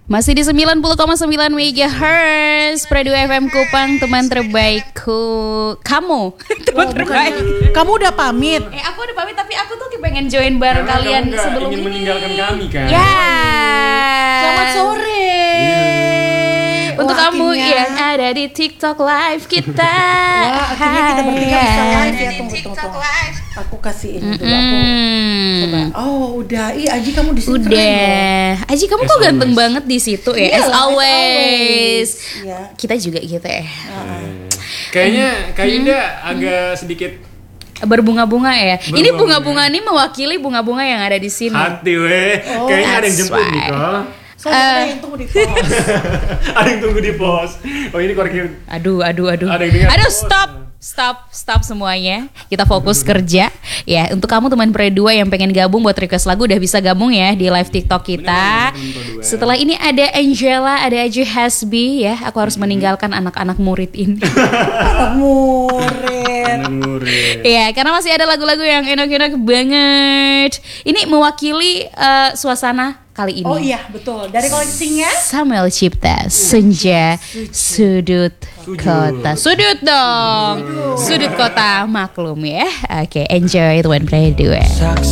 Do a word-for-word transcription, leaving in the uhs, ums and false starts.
Masih di sembilan puluh koma sembilan megahertz Pradu F M Kupang, teman terbaikku. Kamu teman Oh, terbaik. bukan. Kamu udah pamit. Eh aku udah pamit, tapi aku tuh pengen join bareng Karena kalian kamu nggak sebelum ingin ini. meninggalkan kami kan? Ya. Selamat sore. Untuk Wah, kamu akhirnya. yang ada di TikTok live kita. Wah, akhirnya kita bertiga bisa Hai. live ya. Tunggu, tunggu, tunggu. Aku kasih ini dulu. Aku coba. Mm. Oh, udah. Ih, Aji kamu di sini keren loh. Udah, Aji kamu As kok ganteng always. banget di situ ya. Iyalah, As as always. always. Iya. Kita juga gitu ya. Eh, Kayaknya Kak Ida agak sedikit Berbunga-bunga ya. Ini Berbunga-bunga. bunga-bunga ini mewakili bunga-bunga yang ada di sini. hati weh. Oh, Kayaknya ada yang that's jemput why. nih kok. Soalnya Eh. ada yang tunggu di pos. Ada yang tunggu di pos. Oh ini koreksi. Aduh, aduh, aduh. Ada yang dengar. Aduh, Oh, stop. Stop, stop semuanya. Kita fokus kerja. Ya, untuk kamu teman Predua yang pengen gabung buat request lagu udah bisa gabung ya di live TikTok kita. Bener, teman Predua. Setelah ini ada Angela, ada Aji Hasbi ya. Aku harus meninggalkan anak-anak murid ini. Anak murid. Anak murid. Ya, karena masih ada lagu-lagu yang enak-enak banget. Ini mewakili eh, suasana kali ini. Oh iya, betul. Dari koleksinya Samuel Cipta, Senja, Sudut Kota. Sudut dong. Sudut Kota maklum ya. Oke, enjoy Tuan Predua.